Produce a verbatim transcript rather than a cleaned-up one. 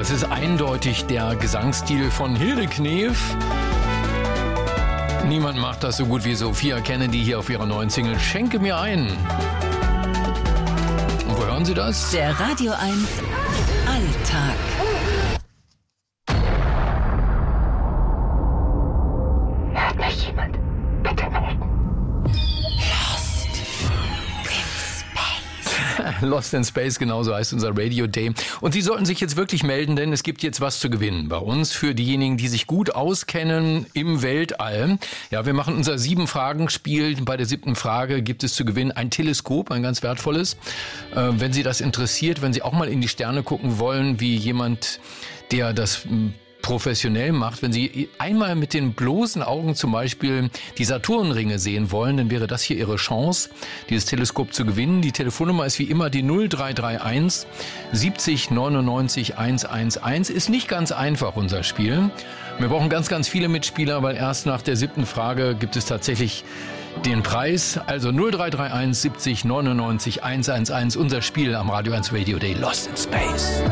Das ist eindeutig der Gesangsstil von Hilde Knef. Niemand macht das so gut wie Sophia Kennedy hier auf ihrer neuen Single Schenke mir ein. Und wo hören Sie das? Der Radio eins Alltag. Hört mich jemand? Bitte melden. Lost in Space, genauso heißt unser Radio Day. Und Sie sollten sich jetzt wirklich melden, denn es gibt jetzt was zu gewinnen bei uns für diejenigen, die sich gut auskennen im Weltall. Ja, wir machen unser Sieben-Fragen-Spiel. Bei der siebten Frage gibt es zu gewinnen ein Teleskop, ein ganz wertvolles. Äh, wenn Sie das interessiert, wenn Sie auch mal in die Sterne gucken wollen, wie jemand, der das professionell macht, wenn Sie einmal mit den bloßen Augen zum Beispiel die Saturnringe sehen wollen, dann wäre das hier Ihre Chance, dieses Teleskop zu gewinnen. Die Telefonnummer ist wie immer die null drei drei eins siebzig neunundneunzig hundertelf. Ist nicht ganz einfach, unser Spiel. Wir brauchen ganz, ganz viele Mitspieler, weil erst nach der siebten Frage gibt es tatsächlich den Preis. Also null drei drei eins siebzig neunundneunzig hundertelf, unser Spiel am Radio eins Radio Day Lost in Space.